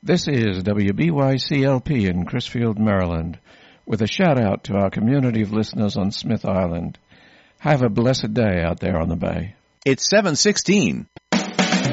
This is WBYCLP in Crisfield, Maryland, with a shout-out to our community of listeners on Smith Island. Have a blessed day out there on the bay. It's 7:16.